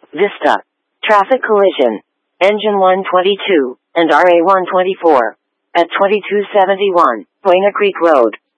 Vista. Traffic collision. Engine 122 and RA 124 at 2271 Buena Creek Road.